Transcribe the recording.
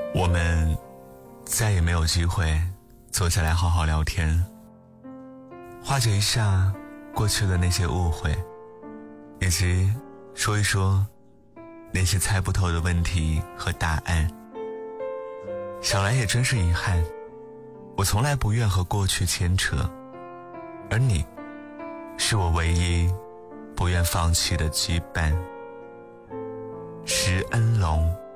我们再也没有机会坐下来好好聊天，化解一下过去的那些误会，以及说一说那些猜不透的问题和答案。想来也真是遗憾，我从来不愿和过去牵扯，而你是我唯一不愿放弃的羁绊。石恩龙。